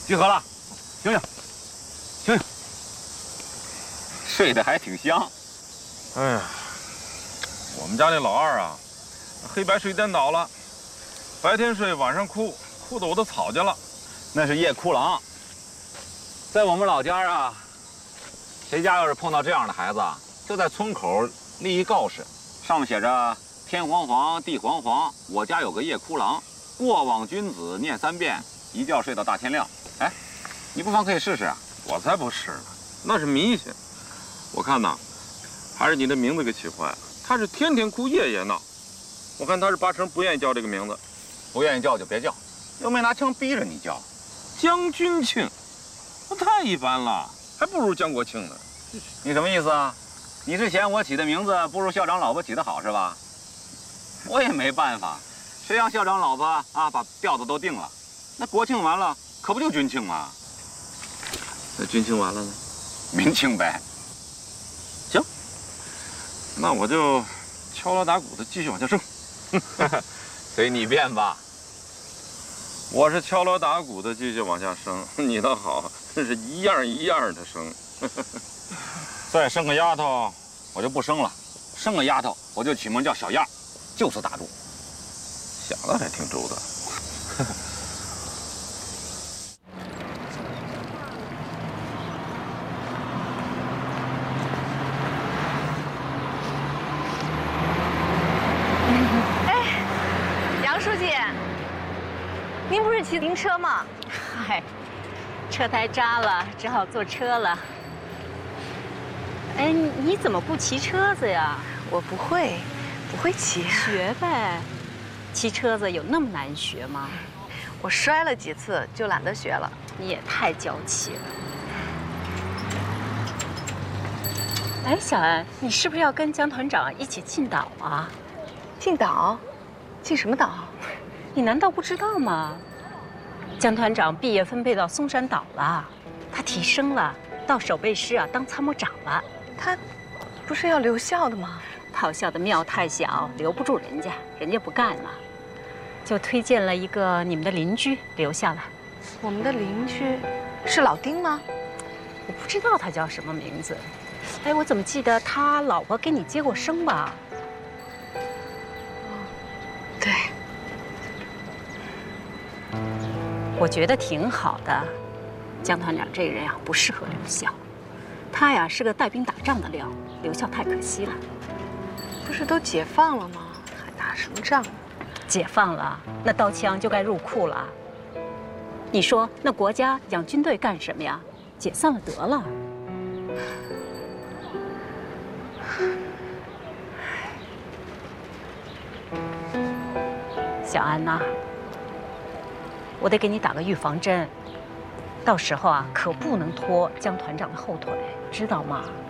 集合了，醒醒，醒醒，睡得还挺香。 哎呀，我们家那老二啊，黑白睡颠倒了，白天睡，晚上哭，哭得我都草去了。 那是夜哭郎。在我们老家啊，谁家要是碰到这样的孩子，就在村口立一告示，上面写着“天黄黄，地黄黄，我家有个夜哭郎，过往君子念3遍，一觉睡到大天亮。”哎，你不妨可以试试啊。 我才不是呢，那是迷信。我看呐，还是你的名字给起坏了。他是天天哭，夜夜闹。我看他是8成不愿意叫这个名字。 不愿意叫就别叫，又没拿枪逼着你叫。 江君庆，那太一般了，还不如江国庆呢。 你什么意思啊？你是嫌我起的名字不如校长老婆起的好是吧？我也没办法，谁让校长老婆啊把调子都定了，那国庆完了可不就军庆吗？ 那军庆完了呢？ 民庆呗。 行，那我就敲锣打鼓的继续往下升。 随你便吧。 我是敲锣打鼓的继续往下升，你倒好，真是一样一样的升。 再生个丫头，我就不生了；生个丫头，我就起名叫小样，就此打住。 想的还挺周到。 杨书记，您不是骑自行车吗？ 嗨，车胎扎了，只好坐车了。哎，你怎么不骑车子呀？ 我不会骑。 学呗，骑车子有那么难学吗？ 我摔了几次就懒得学了。 你也太娇气了。哎，小安，你是不是要跟江团长一起进岛啊？ 进岛？进什么岛？ 你难道不知道吗？江团长毕业分配到松山岛了，他提升了，到守备师啊当参谋长了。 他不是要留校的吗？ 炮校的庙太小，留不住人家，人家不干了，就推荐了一个你们的邻居留下了。 我们的邻居是老丁吗？ 我不知道他叫什么名字。哎，我怎么记得他老婆给你接过生吧？ 对。 我觉得挺好的。江团长这个人啊，不适合留校。他呀是个带兵打仗的料，留校太可惜了。 不是都解放了吗？还打什么仗？ 解放了，那刀枪就该入库了。你说那国家养军队干什么呀？解散了得了。小安呐，我得给你打个预防针，到时候啊可不能拖江团长的后腿，知道吗？